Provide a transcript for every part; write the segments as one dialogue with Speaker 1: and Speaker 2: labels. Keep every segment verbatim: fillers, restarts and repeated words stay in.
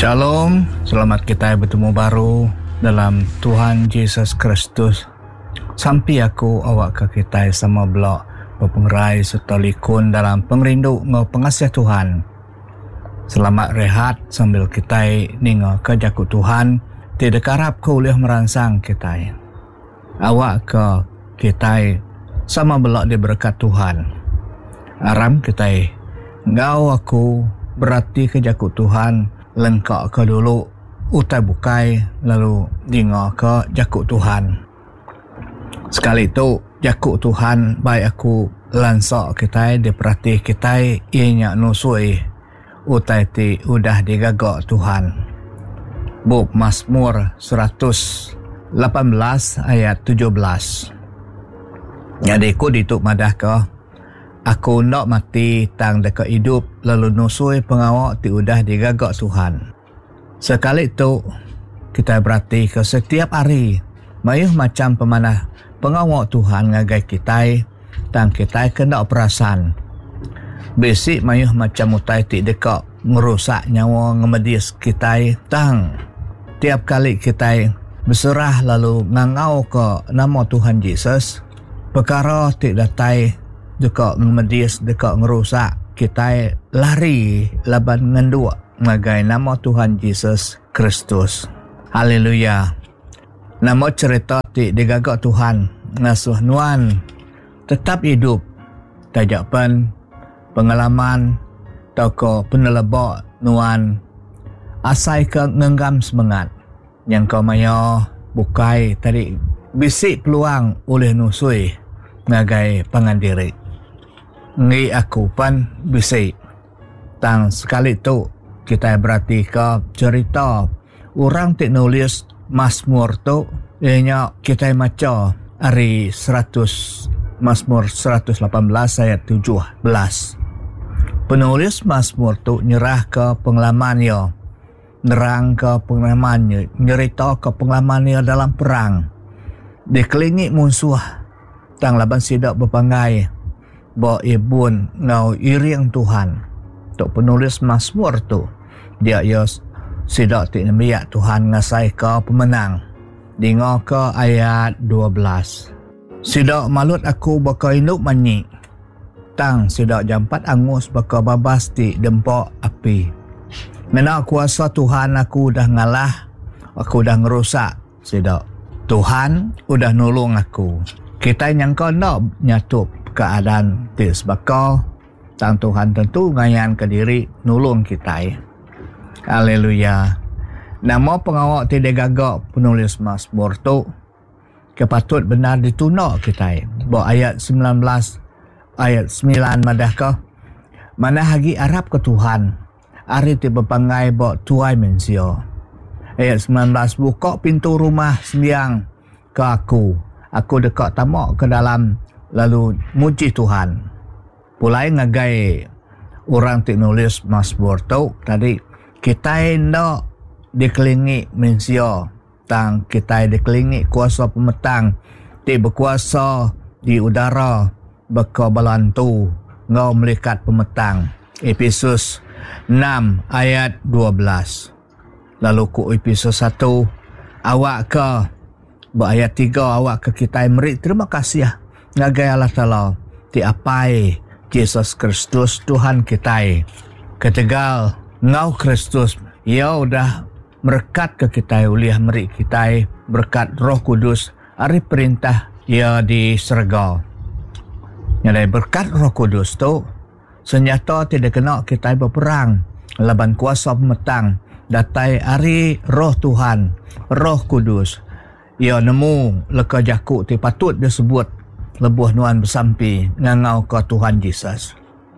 Speaker 1: Shalom, selamat kita bertemu baru dalam Tuhan Yesus Kristus. Sampai aku awak ke kita sama blok berpengerai serta likun dalam pengerindu ngau pengasih Tuhan. Selamat rehat sambil kita ningo ke jakut Tuhan, tidak harap kau boleh merangsang kita. Awak ke kita sama blok diberkat Tuhan. Aram kita, ngau aku berarti ke jakut Tuhan, lengkak ke dulu utai bukai lalu dengar ke jakut Tuhan. Sekali tu jakut Tuhan baik aku lansak kita diperhati kita ianya nusui utai ti udah digagak Tuhan. Buk Mazmur seratus lapan belas ayat tujuh belas. Jadi ku dituk madah ke aku nak mati tang dekat hidup lalu nusui pengawak ti udah digagak Tuhan. Sekali tu kita berarti ke setiap hari mayuh macam pemanah pengawak Tuhan ngagai kita tang kita kena perasan. Basic mayuh macam utai ti dekat merusak nyawa ngemedis kita tang tiap kali kita berserah lalu ngangau ke nama Tuhan Yesus perkara ti datai dekat ngemedis, dekat ngerusak, kita lari laban ngendua ngagai nama Tuhan Yesus Kristus. Haleluya. Nama cerita ti digagak Tuhan, ngasuh nuan tetap hidup. Tajak pen pengalaman toko penelebak nuan asai ke ngenggam semangat. Yang kau mayo bukai tadi bisik peluang oleh nusui ngagai pangandiri. Ngi aku pan bisik. Tang sekali tu kita berarti ke cerita orang tik nulis Mazmur tu ianya kita maca hari seratus Mazmur seratus lapan belas ayat tujuh belas. Penulis Mazmur tu nyerah ke pengalamannya, nerang ke pengalamannya, nyerita ke pengalamannya dalam perang. Dikelilingi musuh tang laban sidak berpangai bahawa ibun ngau iring Tuhan. Tok penulis Mazmur tu dia yos sidak ti nemiak Tuhan ngasai ke pemenang. Dengar ke ayat dua belas. Sidak malut aku baka induk manyi. Tang sidak jampat angus baka babas ti dempok api. Mena kuasa Tuhan aku dah ngalah, aku dah ngerusak. Sidak Tuhan udah nolong aku. Kita nyangka nak nyatup keadaan ti sebakau tang Tuhan tentu ngayan ke diri nulung kita. Haleluya. Nama pengawak ti digagak penulis Mazmur tu kepatut benar ditunak kita. Bahawa ayat sembilan belas ayat sembilan madah ke mana hagi Arab ke Tuhan ari ti berpangai bahawa tuai mensio. Ayat sembilan belas buka pintu rumah sembiang ke aku. Aku dekat tamak ke dalam lalu muji Tuhan. Pulai ngagai orang ti nulis Mazmur tu tadi kita hendak dikelilingi manusia tang kita dikelilingi kuasa pemetang ti berkuasa di udara beka balantu ngau melikat pemetang. Efesus enam ayat dua belas. Lalu ku Efesus satu awak ke ayat tiga awak ke kita meri terima kasih ngagai Allah Ta'ala ti apai Yesus Kristus Tuhan kita. Ketegal ngau Kristus ia udah berkat ke kita uliah meri kita berkat Roh Kudus ari perintah ia di surga. Nyalai berkat Roh Kudus tu senjata tidak kena kita berperang laban kuasa pemetang datai ari Roh Tuhan Roh Kudus. Ia nemu leka jakuk ti patut disebut lebuh nuan bersampi ngangau ke Tuhan Yesus.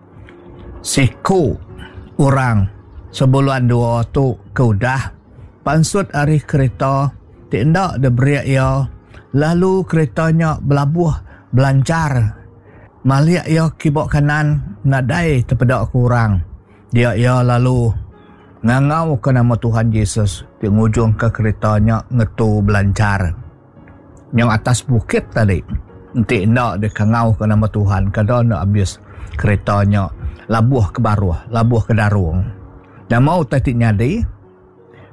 Speaker 1: Siku orang sebulan dua tu keudah pansut ari kereta tidak diberiak ia lalu keretanya belabuh belancar maliak ia kibok kanan nadai terpedak kurang dia ia lalu ngangau ke nama Tuhan Yesus di ujung ke keretanya ngetu belancar yang atas bukit tadi nanti nak dia kangau ke nama Tuhan kadang nak habis keretanya labuh ke baruh labuh ke darung dan mau tadi nyadi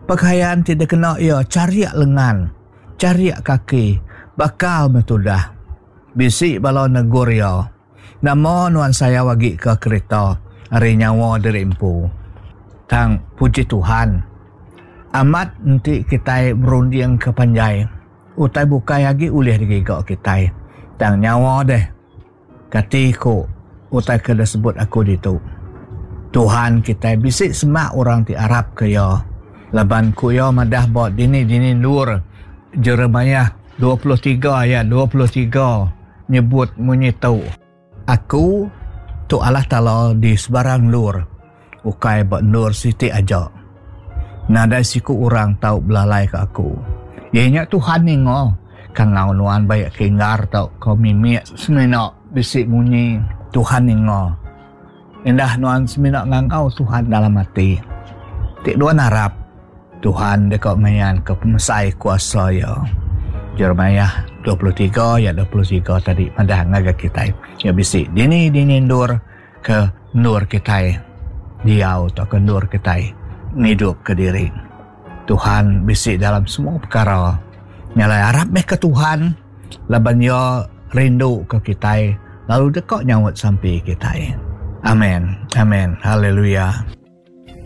Speaker 1: Pakaian tidak kena ia cariak lengan, cariak kaki, bakal metudah. Bisik bala negur ia. Namo nuan saya wagi ke kereta, hari nyawa derimpu. Tang puji Tuhan. Amat nanti kita berunding ke panjai. Utai bukai lagi ulih digigak kita. Tang nyawa deh. Katiku, utai kena sebut aku ditu. Tuhan kita bisik semak orang ti Arab ke ya. Laban ku ya madah buat dini-dini nur. Jeremiah dua puluh tiga ayat dua puluh tiga nyebut menyitau. Aku tu Allah Ta'ala di sebarang lur. Ukai buat nur siti aja. Nada siku orang tahu belalai ke aku. Ianya Tuhan ni ngo. Kang ngau nuan bayak kengar tau kau mimik seminok bisik bunyi Tuhan ni ngo. Indah nuan seminok ngangau Tuhan dalam hati. Tik dua narap Tuhan dekat mayan ke pemesai kuasa ya. Jeremiah dua puluh tiga ya dua puluh tiga tadi madah ngaga kita. Ya bisik dini dini nur ke nur kita. Diau atau ke nur kita. Hidup ke diri. Tuhan bisik dalam semua perkara. Nyalai harap meh ke Tuhan. Laban ya rindu ke kita. Lalu dekat nyawat sampai kita. Amin. Amin. Haleluya.